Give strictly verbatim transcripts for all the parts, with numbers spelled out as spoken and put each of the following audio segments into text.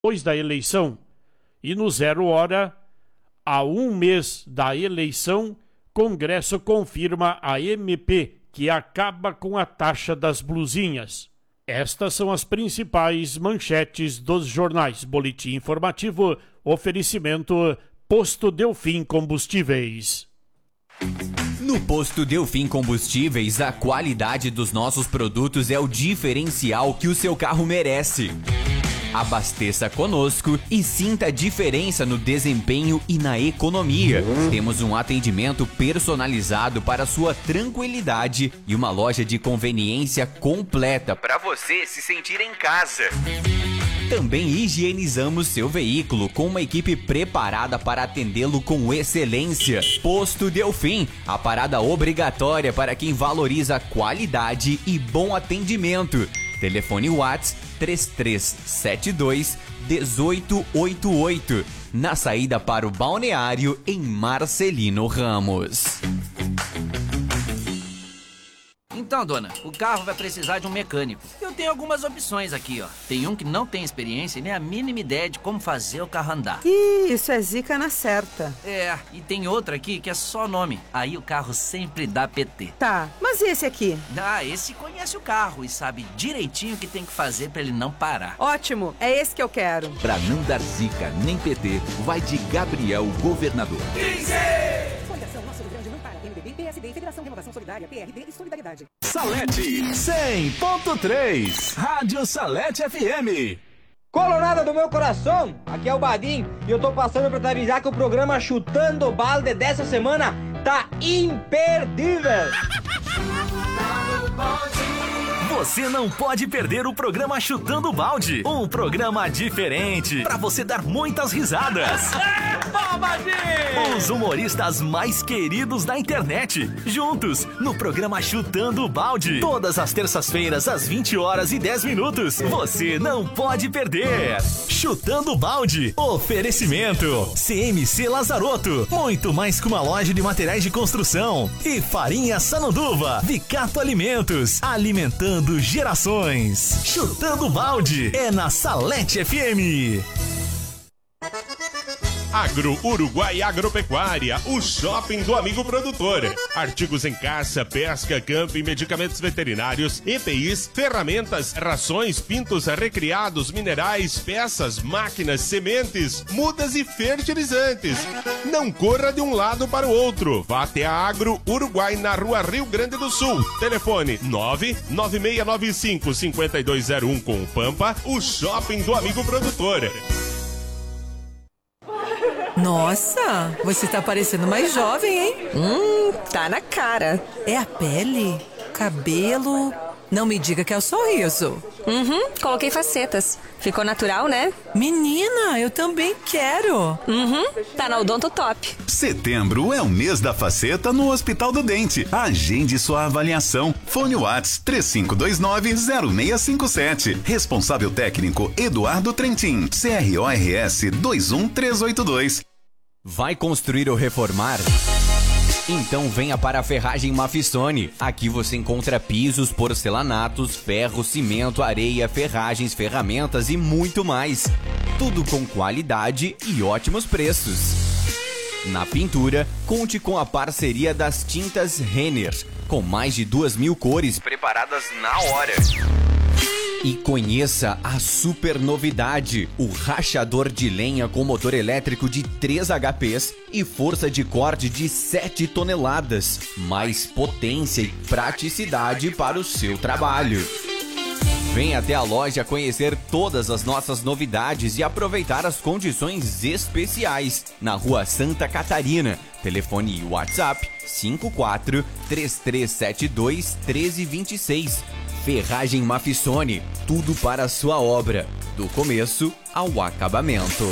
depois da eleição. E no Zero Hora, a um mês da eleição, Congresso confirma a M P que acaba com a taxa das blusinhas. Estas são as principais manchetes dos jornais. Boletim informativo, oferecimento Posto Delfim Combustíveis. No Posto Delfim Combustíveis, a qualidade dos nossos produtos é o diferencial que o seu carro merece. Abasteça conosco e sinta a diferença no desempenho e na economia. Temos um atendimento personalizado para sua tranquilidade e uma loja de conveniência completa para você se sentir em casa. Também higienizamos seu veículo com uma equipe preparada para atendê-lo com excelência. Posto Delfim, a parada obrigatória para quem valoriza qualidade e bom atendimento. Telefone WhatsApp três três sete dois, um oito oito oito, na saída para o balneário em Marcelino Ramos. Então, dona, o carro vai precisar de um mecânico. Eu tenho algumas opções aqui, ó. Tem um que não tem experiência e nem a mínima ideia de como fazer o carro andar. Ih, isso é zica na certa. É, e tem outro aqui que é só nome. Aí o carro sempre dá P T. Tá, mas e esse aqui? Ah, esse conhece o carro e sabe direitinho o que tem que fazer pra ele não parar. Ótimo, é esse que eu quero. Pra não dar zica nem P T, vai de Gabriel Governador. Fundação Nosso Rio Grande não para. M D B, P S D, Federação de Renovação Solidária, P R D e Solidariedade. Salete cem ponto três, Rádio Salete F M. Colorada do meu coração, aqui é o Badim e eu tô passando pra te avisar que o programa Chutando o Balde dessa semana tá imperdível. Você não pode perder o programa Chutando o Balde, um programa diferente pra você dar muitas risadas. Os humoristas mais queridos da internet, juntos no programa Chutando o Balde, todas as terças-feiras às vinte horas e dez minutos. Você não pode perder. Chutando o Balde, oferecimento C M C Lazarotto, muito mais que uma loja de materiais de construção, e Farinha Sananduva, Vicato Alimentos, alimentando gerações. Chutando o Balde é na Salete F M. Agro Uruguai Agropecuária, o shopping do amigo produtor. Artigos em caça, pesca, camping, medicamentos veterinários, E P Is, ferramentas, rações, pintos recriados, minerais, peças, máquinas, sementes, mudas e fertilizantes. Não corra de um lado para o outro. Vá até a Agro Uruguai na Rua Rio Grande do Sul. Telefone nove nove seis nove cinco, cinco dois zero um com o Pampa, o shopping do amigo produtor. Nossa, você tá parecendo mais jovem, hein? Hum, tá na cara. É a pele? Cabelo? Não me diga que é o sorriso. Uhum, coloquei facetas. Ficou natural, né? Menina, eu também quero. Uhum, tá na Odonto Top. Setembro é o mês da faceta no Hospital do Dente. Agende sua avaliação. Fone WhatsApp três cinco dois nove, zero seis cinco sete. Responsável técnico Eduardo Trentin. C R O R S dois um três oito dois. Vai construir ou reformar? Então venha para a Ferragem Mafissone. Aqui você encontra pisos, porcelanatos, ferro, cimento, areia, ferragens, ferramentas e muito mais. Tudo com qualidade e ótimos preços. Na pintura, conte com a parceria das tintas Renner, com mais de duas mil cores preparadas na hora. E conheça a super novidade, o rachador de lenha com motor elétrico de três H Pês e força de corte de sete toneladas, mais potência e praticidade para o seu trabalho. Venha até a loja conhecer todas as nossas novidades e aproveitar as condições especiais na Rua Santa Catarina. Telefone e WhatsApp cinco quatro três três sete dois um três dois seis. Ferragem Mafissone, tudo para a sua obra, do começo ao acabamento.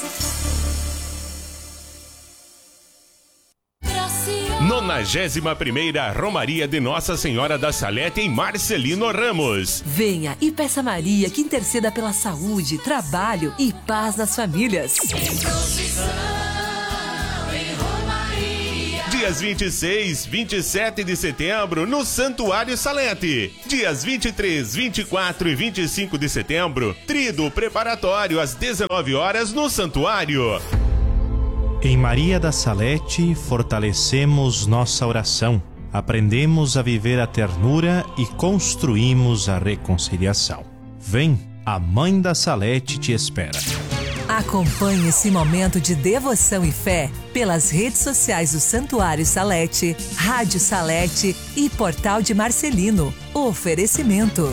nonagésima primeira Romaria de Nossa Senhora da Salete em Marcelino Ramos. Venha e peça a Maria que interceda pela saúde, trabalho e paz nas famílias. Dias vinte e seis, vinte e sete de setembro, no Santuário Salete. Dias vinte e três, vinte e quatro e vinte e cinco de setembro, Trido Preparatório, às dezenove horas, no Santuário. Em Maria da Salete, fortalecemos nossa oração, aprendemos a viver a ternura e construímos a reconciliação. Vem, a Mãe da Salete te espera. Acompanhe esse momento de devoção e fé pelas redes sociais do Santuário Salete, Rádio Salete e Portal de Marcelino. Oferecimento.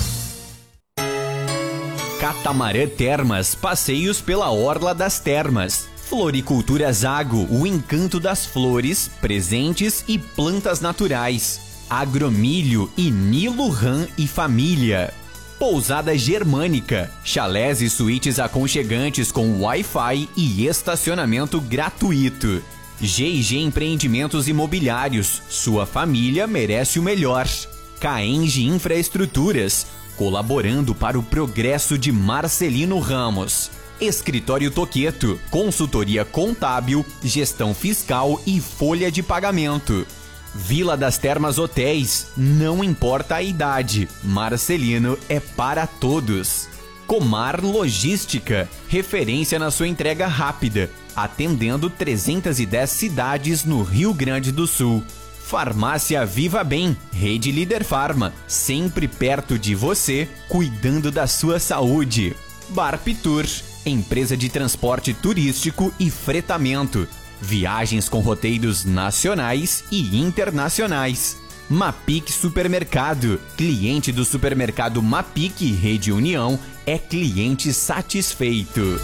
Catamarã Termas, passeios pela Orla das Termas. Floricultura Zago, o encanto das flores, presentes e plantas naturais. Agromilho e Nilo Ram e Família. Pousada Germânica, chalés e suítes aconchegantes com Wi-Fi e estacionamento gratuito. G e G Empreendimentos Imobiliários, sua família merece o melhor. Caenge Infraestruturas, colaborando para o progresso de Marcelino Ramos. Escritório Toqueto, consultoria contábil, gestão fiscal e folha de pagamento. Vila das Termas Hotéis, não importa a idade, Marcelino é para todos. Comar Logística, referência na sua entrega rápida, atendendo trezentas e dez cidades no Rio Grande do Sul. Farmácia Viva Bem, Rede Líder Farma, sempre perto de você, cuidando da sua saúde. Barpitur, empresa de transporte turístico e fretamento. Viagens com roteiros nacionais e internacionais. Mapic Supermercado. Cliente do supermercado Mapic Rede União é cliente satisfeito.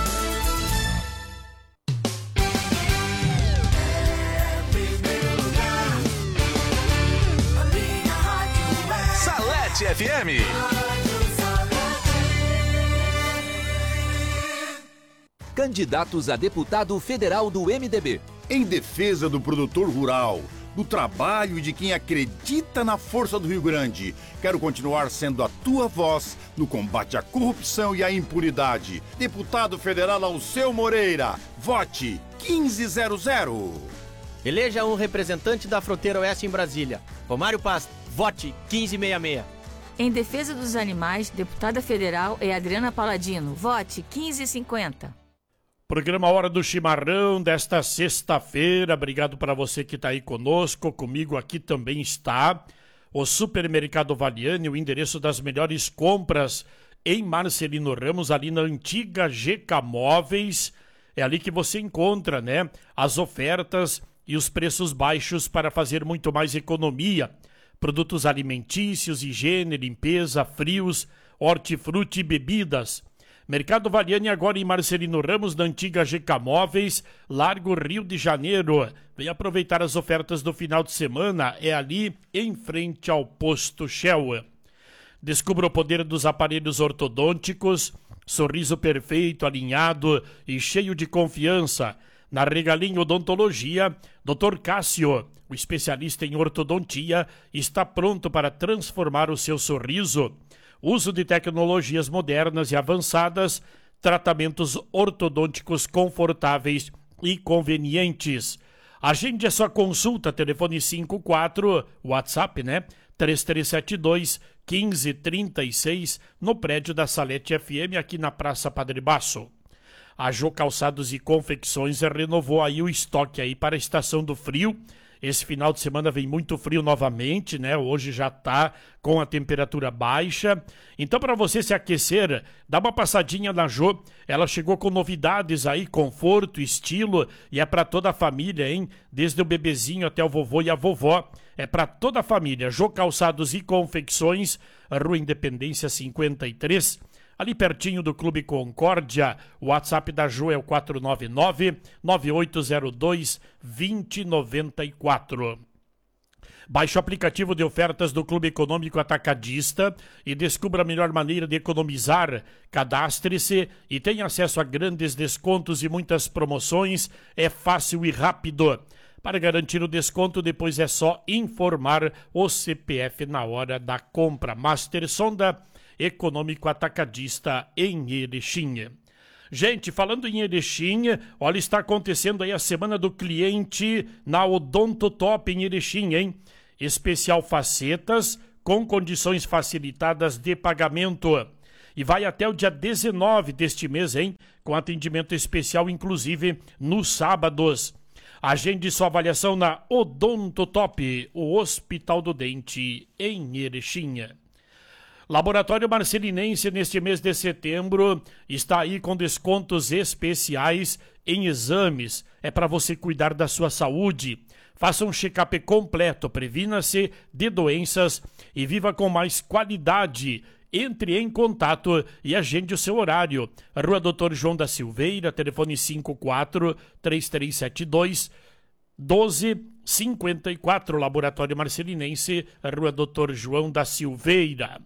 Salete F M. Candidatos a deputado federal do M D B. Em defesa do produtor rural, do trabalho e de quem acredita na força do Rio Grande, quero continuar sendo a tua voz no combate à corrupção e à impunidade. Deputado federal Alceu Moreira, vote quinze zero zero. Eleja um representante da fronteira oeste em Brasília. Romário Paz, vote quinze sessenta e seis. Em defesa dos animais, deputada federal é Adriana Paladino, vote quinze cinquenta. Programa Hora do Chimarrão desta sexta-feira. Obrigado para você que está aí conosco. Comigo aqui também está o Supermercado Valiani, o endereço das melhores compras em Marcelino Ramos, ali na antiga G K Móveis. É ali que você encontra, né, as ofertas e os preços baixos para fazer muito mais economia. Produtos alimentícios, higiene, limpeza, frios, hortifruti e bebidas. Mercado Valiani agora em Marcelino Ramos, na antiga G K Móveis, Largo Rio de Janeiro. Vem aproveitar as ofertas do final de semana, é ali em frente ao posto Shell. Descubra o poder dos aparelhos ortodônticos, sorriso perfeito, alinhado e cheio de confiança. Na Regalim Odontologia, doutor Cássio, o especialista em ortodontia, está pronto para transformar o seu sorriso. Uso de tecnologias modernas e avançadas, tratamentos ortodônticos confortáveis e convenientes. Agende a sua consulta, telefone cinco quatro, WhatsApp, né? três três sete dois, um cinco três seis, no prédio da Salete F M, aqui na Praça Padre Basso. A Jô Calçados e Confecções renovou aí o estoque aí para a estação do frio. Esse final de semana vem muito frio novamente, né? Hoje já tá com a temperatura baixa. Então, para você se aquecer, dá uma passadinha na Jô. Ela chegou com novidades aí, conforto, estilo, e é para toda a família, hein? Desde o bebezinho até o vovô e a vovó. É para toda a família. Jô Calçados e Confecções, Rua Independência cinquenta e três. Ali pertinho do Clube Concórdia. O WhatsApp da Jô é o quatro nove nove, nove oito zero dois, dois zero nove quatro. Baixe o aplicativo de ofertas do Clube Econômico Atacadista e descubra a melhor maneira de economizar. Cadastre-se e tenha acesso a grandes descontos e muitas promoções. É fácil e rápido. Para garantir o desconto, depois é só informar o C P F na hora da compra. Master Sonda Econômico Atacadista em Erechim. Gente, falando em Erechim, olha, está acontecendo aí a Semana do Cliente na Odonto Top em Erechim, hein? Especial facetas com condições facilitadas de pagamento. E vai até o dia dezenove deste mês, hein? Com atendimento especial, inclusive, nos sábados. Agende sua avaliação na Odonto Top, o Hospital do Dente, em Erechim. Laboratório Marcelinense, neste mês de setembro, está aí com descontos especiais em exames. É para você cuidar da sua saúde. Faça um check-up completo, previna-se de doenças e viva com mais qualidade. Entre em contato e agende o seu horário. Rua doutor João da Silveira, telefone cinco quatro, três três sete dois, um dois cinco quatro. Laboratório Marcelinense, Rua doutor João da Silveira.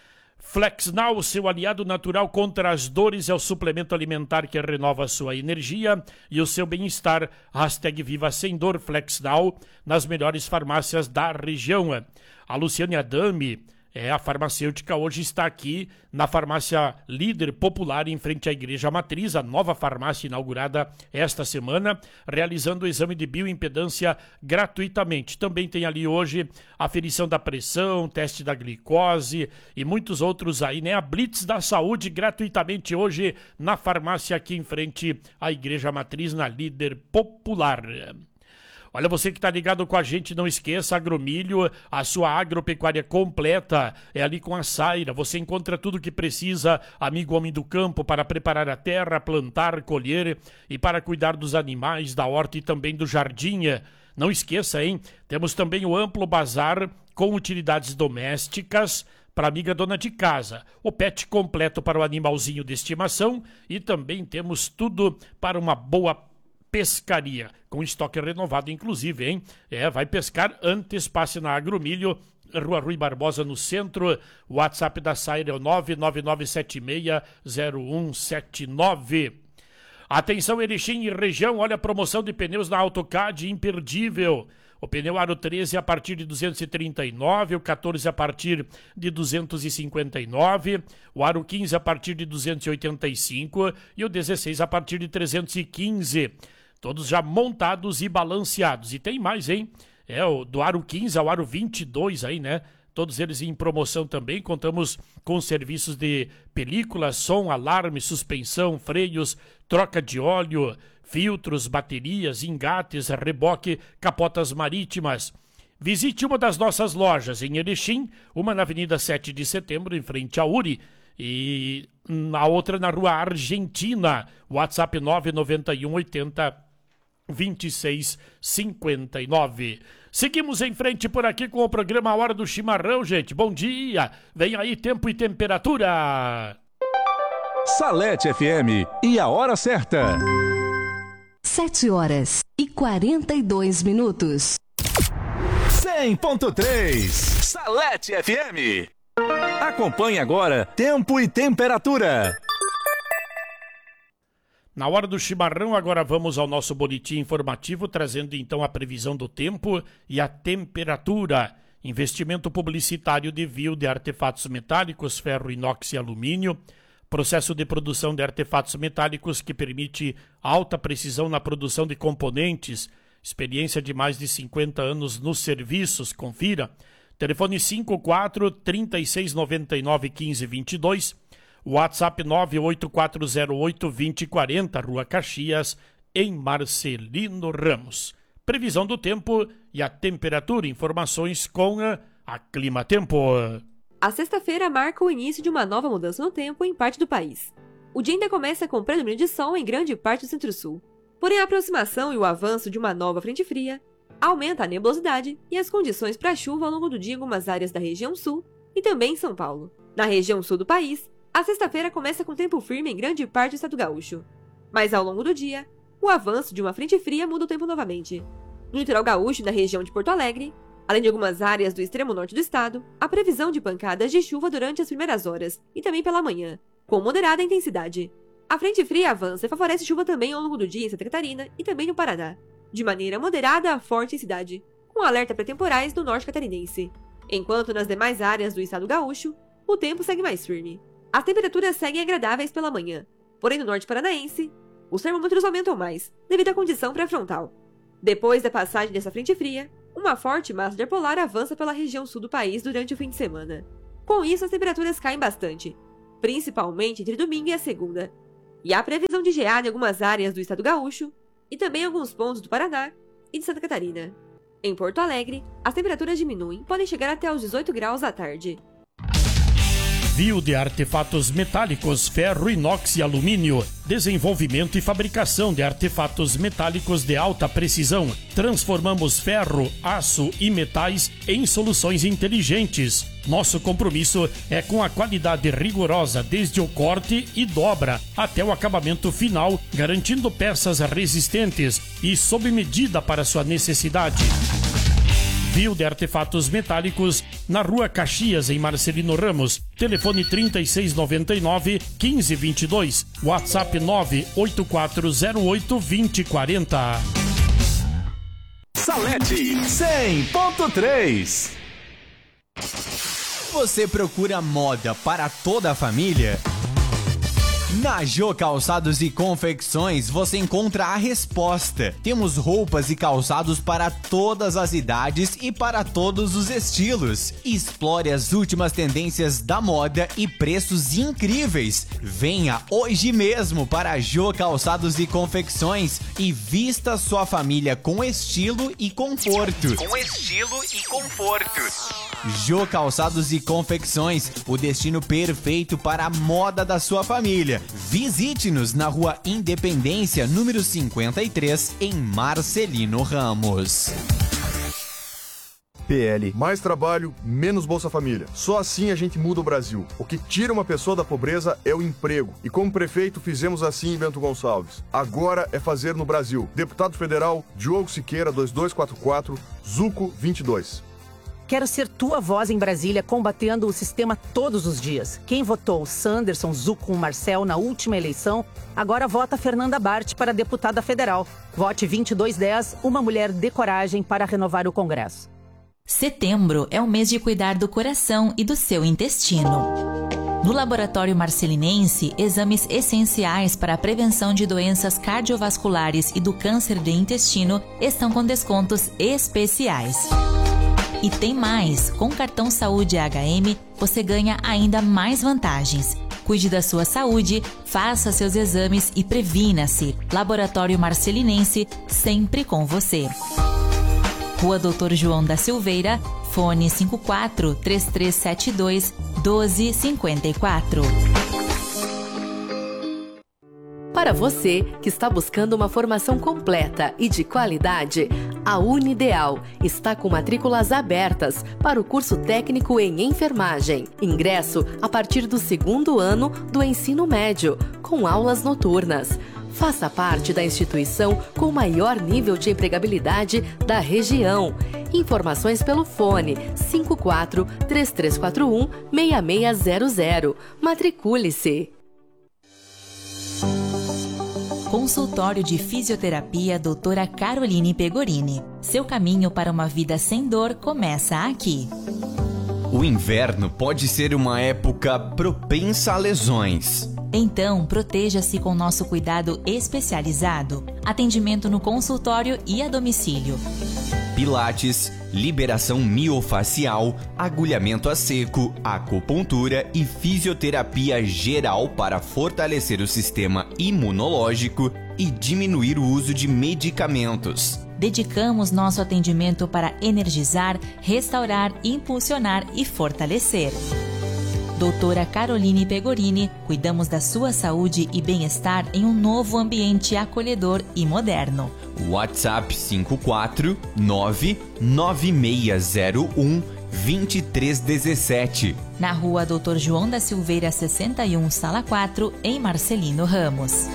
Flexnal, seu aliado natural contra as dores, é o suplemento alimentar que renova a sua energia e o seu bem-estar. Hashtag Viva Sem Dor Flexnal, nas melhores farmácias da região. A Luciane Adami, é, a farmacêutica, hoje está aqui na farmácia Líder Popular, em frente à Igreja Matriz, a nova farmácia inaugurada esta semana, realizando o exame de bioimpedância gratuitamente. Também tem ali hoje aferição da pressão, teste da glicose e muitos outros aí, né? A Blitz da Saúde gratuitamente hoje na farmácia aqui em frente à Igreja Matriz, na Líder Popular. Olha, você que está ligado com a gente, não esqueça, Agromilho, a sua agropecuária completa, é ali com a Saira. Você encontra tudo o que precisa, amigo homem do campo, para preparar a terra, plantar, colher e para cuidar dos animais, da horta e também do jardim. Não esqueça, hein? Temos também o amplo bazar com utilidades domésticas para a amiga dona de casa, o pet completo para o animalzinho de estimação e também temos tudo para uma boa pescaria, com estoque renovado inclusive, hein? É, vai pescar antes, passe na Agromilho, Rua Rui Barbosa, no centro. O WhatsApp da Saira é o nove nove nove sete seis zero um sete nove. Atenção, Erechim e região, olha a promoção de pneus na AutoCAD imperdível. O pneu Aro treze a partir de duzentos e trinta e nove, o quatorze a partir de duzentos e cinquenta e nove, o Aro quinze a partir de duzentos e oitenta e cinco e o dezesseis a partir de trezentos e quinze. Todos já montados e balanceados. E tem mais, hein? É, o do Aro quinze ao Aro vinte e dois aí, né? Todos eles em promoção também. Contamos com serviços de película, som, alarme, suspensão, freios, troca de óleo, filtros, baterias, engates, reboque, capotas marítimas. Visite uma das nossas lojas em Erechim, uma na Avenida sete de Setembro, em frente à U R I, e a outra na Rua Argentina. WhatsApp nove nove um oitenta vinte e seis cinquenta e nove. Seguimos em frente por aqui com o programa Hora do Chimarrão, gente. Bom dia! Vem aí tempo e temperatura. Salete F M e a hora certa. sete horas e quarenta e dois minutos. cem ponto três Salete F M. Acompanhe agora tempo e temperatura. Na hora do chimarrão, agora vamos ao nosso boletim informativo, trazendo então a previsão do tempo e a temperatura. Investimento publicitário de Viu de artefatos metálicos, ferro, inox e alumínio. Processo de produção de artefatos metálicos que permite alta precisão na produção de componentes. Experiência de mais de cinquenta anos nos serviços, confira. Telefone cinco quatro, três seis nove nove, um cinco dois dois. WhatsApp nove oito quatro zero oito, dois zero quatro zero, Rua Caxias, em Marcelino Ramos. Previsão do tempo e a temperatura, informações com a, a Clima Tempo. A sexta-feira marca o início de uma nova mudança no tempo em parte do país. O dia ainda começa com predomínio de sol em grande parte do centro-sul. Porém, a aproximação e o avanço de uma nova frente fria aumenta a nebulosidade e as condições para chuva ao longo do dia em algumas áreas da região sul e também em São Paulo. Na região sul do país, a sexta-feira começa com tempo firme em grande parte do estado gaúcho. Mas ao longo do dia, o avanço de uma frente fria muda o tempo novamente. No litoral gaúcho e na região de Porto Alegre, além de algumas áreas do extremo norte do estado, há previsão de pancadas de chuva durante as primeiras horas e também pela manhã, com moderada intensidade. A frente fria avança e favorece chuva também ao longo do dia em Santa Catarina e também no Paraná, de maneira moderada a forte intensidade, com alerta para temporais no norte catarinense. Enquanto nas demais áreas do estado gaúcho, o tempo segue mais firme. As temperaturas seguem agradáveis pela manhã, Porém, no norte paranaense, os termômetros aumentam mais, devido à condição pré-frontal. Depois da passagem dessa frente fria, uma forte massa de ar polar avança pela região sul do país durante o fim de semana. Com isso, as temperaturas caem bastante, principalmente entre domingo e a segunda. E há previsão de geada em algumas áreas do estado gaúcho e também em alguns pontos do Paraná e de Santa Catarina. Em Porto Alegre, as temperaturas diminuem, podem chegar até aos dezoito graus à tarde. Envio de artefatos metálicos, ferro, inox e alumínio. Desenvolvimento e fabricação de artefatos metálicos de alta precisão. Transformamos ferro, aço e metais em soluções inteligentes. Nosso compromisso é com a qualidade rigorosa desde o corte e dobra até o acabamento final, garantindo peças resistentes e sob medida para sua necessidade. Envio de artefatos metálicos na Rua Caxias, em Marcelino Ramos. Telefone trinta e seis noventa e nove, quinze vinte e dois. WhatsApp nove oito quatro zero oito, vinte quarenta. Salete cem ponto três. Você procura moda para toda a família? Na Jô Calçados e Confecções você encontra a resposta. Temos roupas e calçados para todas as idades e para todos os estilos. Explore as últimas tendências da moda e preços incríveis. Venha hoje mesmo para a Jô Calçados e Confecções e vista sua família com estilo e conforto. Com estilo e conforto. Jô Calçados e Confecções, o destino perfeito para a moda da sua família. Visite-nos na Rua Independência, número cinquenta e três, em Marcelino Ramos. P L. Mais trabalho, menos Bolsa Família. Só assim a gente muda o Brasil. O que tira uma pessoa da pobreza é o emprego. E como prefeito fizemos assim em Bento Gonçalves. Agora é fazer no Brasil. Deputado Federal, Diogo Siqueira, dois dois quatro quatro, Zuco vinte e dois. Quero ser tua voz em Brasília, combatendo o sistema todos os dias. Quem votou Sanderson, Zuco ou Marcel na última eleição, agora vota Fernanda Bart para deputada federal. Vote vinte e dois dez, uma mulher de coragem para renovar o Congresso. Setembro é o mês de cuidar do coração e do seu intestino. No Laboratório Marcelinense, exames essenciais para a prevenção de doenças cardiovasculares e do câncer de intestino estão com descontos especiais. E tem mais, com o cartão Saúde H M, você ganha ainda mais vantagens. Cuide da sua saúde, faça seus exames e previna-se. Laboratório Marcelinense, sempre com você. Rua Doutor João da Silveira, fone cinco quatro, três três sete dois, um dois cinco quatro. Para você que está buscando uma formação completa e de qualidade, a Unideal está com matrículas abertas para o curso técnico em enfermagem. Ingresso a partir do segundo ano do ensino médio, com aulas noturnas. Faça parte da instituição com maior nível de empregabilidade da região. Informações pelo fone cinco quatro, três três quatro um, seis seis zero zero. Matricule-se. Consultório de Fisioterapia doutora Caroline Pegorini. Seu caminho para uma vida sem dor começa aqui. O inverno pode ser uma época propensa a lesões. Então, proteja-se com nosso cuidado especializado. Atendimento no consultório e a domicílio. Pilates, liberação miofacial, agulhamento a seco, acupuntura e fisioterapia geral para fortalecer o sistema imunológico e diminuir o uso de medicamentos. Dedicamos nosso atendimento para energizar, restaurar, impulsionar e fortalecer. doutora Caroline Pegorini, cuidamos da sua saúde e bem-estar em um novo ambiente acolhedor e moderno. WhatsApp cinco quatro nove nove seis zero um dois três um sete. Na Rua Doutor João da Silveira sessenta e um, Sala quatro, em Marcelino Ramos.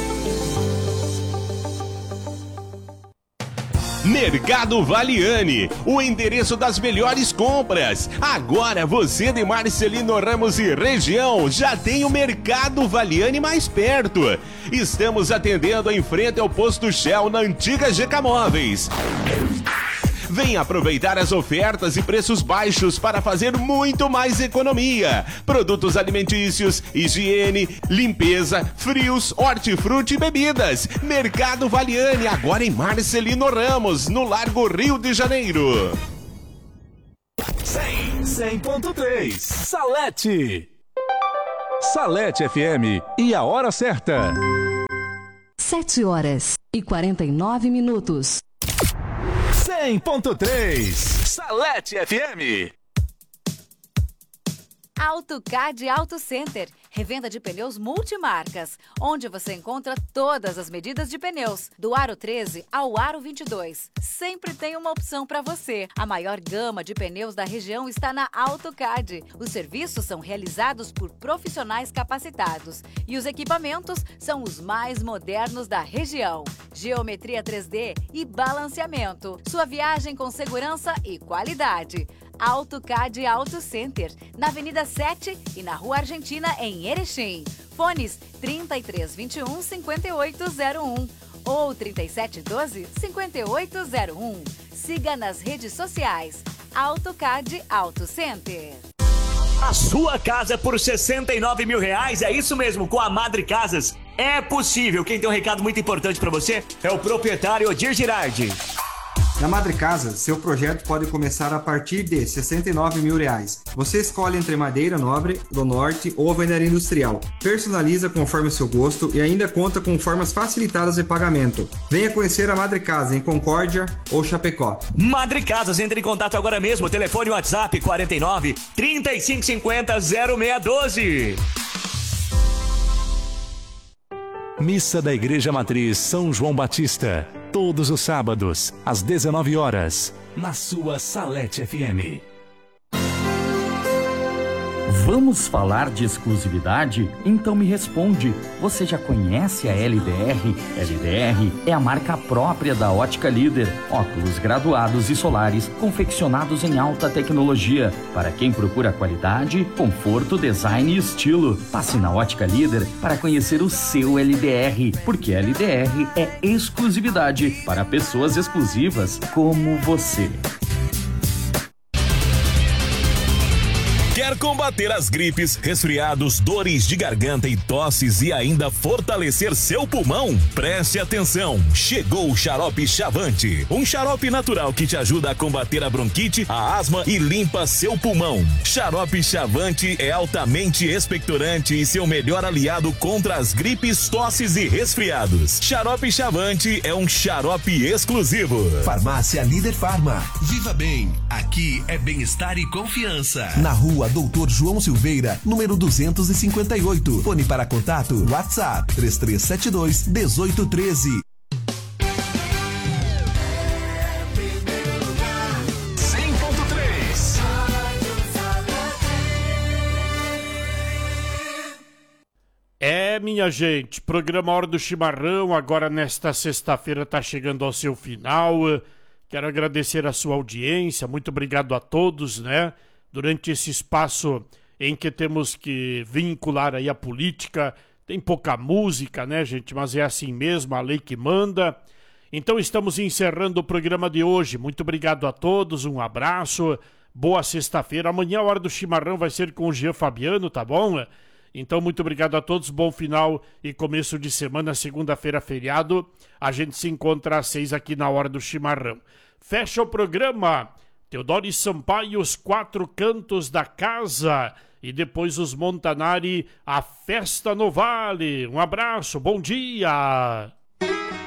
Mercado Valiani, o endereço das melhores compras. Agora você de Marcelino Ramos e região já tem o Mercado Valiani mais perto. Estamos atendendo em frente ao posto Shell na antiga G K Móveis. Vem aproveitar as ofertas e preços baixos para fazer muito mais economia. Produtos alimentícios, higiene, limpeza, frios, hortifruti e bebidas. Mercado Valiani, agora em Marcelino Ramos, no Largo Rio de Janeiro. cem, cem ponto três. Salete. Salete F M e a hora certa. sete horas e quarenta e nove minutos. cem ponto três. Salete F M. AutoCAD Auto Center, revenda de pneus multimarcas, onde você encontra todas as medidas de pneus, do aro treze ao aro vinte e dois. Sempre tem uma opção para você. A maior gama de pneus da região está na AutoCAD. Os serviços são realizados por profissionais capacitados e os equipamentos são os mais modernos da região. Geometria três D e balanceamento. Sua viagem com segurança e qualidade. AutoCAD Auto Center, na Avenida sete e na Rua Argentina, em Erechim. Fones trinta e três, vinte e um, cinquenta e oito zero um ou trinta e sete, doze, cinquenta e oito zero um. Siga nas redes sociais. AutoCAD Auto Center. A sua casa por sessenta e nove mil reais, é isso mesmo, com a Madre Casas. É possível. Quem tem um recado muito importante para você é o proprietário Odir Girardi. Na Madre Casa, seu projeto pode começar a partir de sessenta e nove mil reais. Você escolhe entre madeira nobre, do norte ou alvenaria industrial. Personaliza conforme o seu gosto e ainda conta com formas facilitadas de pagamento. Venha conhecer a Madre Casa em Concórdia ou Chapecó. Madre Casas, entre em contato agora mesmo. Telefone WhatsApp quarenta e nove, trinta e cinco cinquenta, zero seis doze. Missa da Igreja Matriz São João Batista. Todos os sábados, às dezenove horas, na sua Salete F M. Vamos falar de exclusividade? Então me responde, você já conhece a L D R? L D R é a marca própria da Ótica Líder. Óculos graduados e solares, confeccionados em alta tecnologia. Para quem procura qualidade, conforto, design e estilo. Passe na Ótica Líder para conhecer o seu L D R, porque L D R é exclusividade para pessoas exclusivas como você. Quer combater as gripes, resfriados, dores de garganta e tosses e ainda fortalecer seu pulmão? Preste atenção! Chegou o Xarope Chavante, um xarope natural que te ajuda a combater a bronquite, a asma e limpa seu pulmão. Xarope Chavante é altamente expectorante e seu melhor aliado contra as gripes, tosses e resfriados. Xarope Chavante é um xarope exclusivo. Farmácia Líder Farma. Viva bem, aqui é bem-estar e confiança. Na rua Doutor João Silveira, número duzentos e cinquenta e oito. Fone para contato, WhatsApp três três sete dois, um oito um três. cem ponto três. É, minha gente, programa Hora do Chimarrão, agora nesta sexta-feira está chegando ao seu final. Quero agradecer a sua audiência, muito obrigado a todos, né? Durante esse espaço em que temos que vincular aí a política, tem pouca música, né, gente? Mas é assim mesmo, a lei que manda. Então estamos encerrando o programa de hoje. Muito obrigado a todos, um abraço, boa sexta-feira. Amanhã a Hora do Chimarrão vai ser com o Jean Fabiano, tá bom? Então muito obrigado a todos, bom final e começo de semana, segunda-feira feriado. A gente se encontra às seis aqui na Hora do Chimarrão. Fecha o programa Teodoro Sampaio, Os Quatro Cantos da Casa, e depois os Montanari, A Festa no Vale. Um abraço, bom dia!